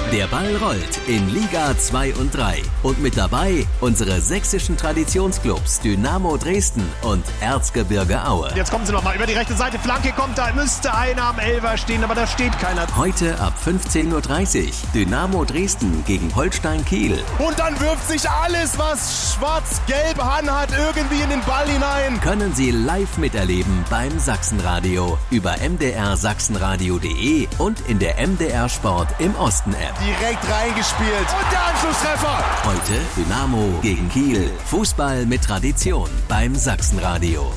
Der Ball rollt in Liga 2 und 3. Und mit dabei unsere sächsischen Traditionsclubs Dynamo Dresden und Erzgebirge Aue. Jetzt kommen sie nochmal über die rechte Seite. Flanke kommt, da müsste einer am Elfer stehen, aber da steht keiner. Heute ab 15:30 Uhr Dynamo Dresden gegen Holstein Kiel. Und dann wirft sich alles, was schwarz-gelb anhat, irgendwie in den Ball hinein. Können Sie live miterleben beim Sachsenradio über mdrsachsenradio.de und in der MDR Sport im Osten App. Direkt reingespielt. Und der Anschlusstreffer. Heute Dynamo gegen Kiel. Fußball mit Tradition beim Sachsenradio.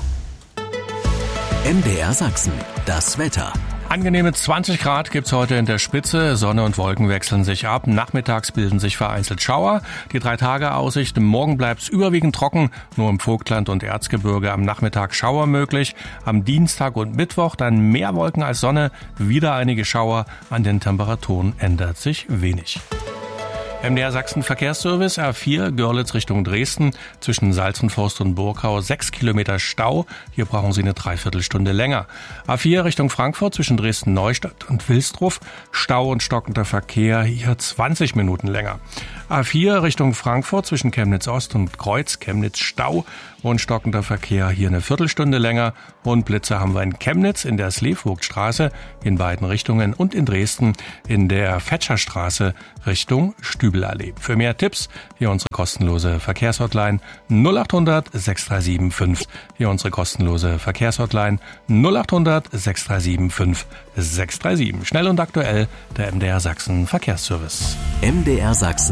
MDR Sachsen. Das Wetter. Angenehme 20 Grad gibt's heute in der Spitze. Sonne und Wolken wechseln sich ab. Nachmittags bilden sich vereinzelt Schauer. Die 3-Tage-Aussicht. Morgen bleibt's überwiegend trocken. Nur im Vogtland und Erzgebirge am Nachmittag Schauer möglich. Am Dienstag und Mittwoch dann mehr Wolken als Sonne. Wieder einige Schauer. An den Temperaturen ändert sich wenig. MDR Sachsen Verkehrsservice A4 Görlitz Richtung Dresden zwischen Salzenforst und Burgau 6 Kilometer Stau. Hier brauchen Sie eine Dreiviertelstunde länger. A4 Richtung Frankfurt zwischen Dresden-Neustadt und Wilsdruff Stau und stockender Verkehr hier 20 Minuten länger. A4 Richtung Frankfurt zwischen Chemnitz Ost und Kreuz Chemnitz Stau und stockender Verkehr hier eine Viertelstunde länger. Und Blitze haben wir in Chemnitz in der Sleevogtstraße in beiden Richtungen und in Dresden in der Fetscherstraße Richtung Stübelallee. Für mehr Tipps hier unsere kostenlose Verkehrshotline 0800 6375 5. Hier unsere kostenlose Verkehrshotline 0800 6375 637. Schnell und aktuell der MDR Sachsen Verkehrsservice. MDR Sachsen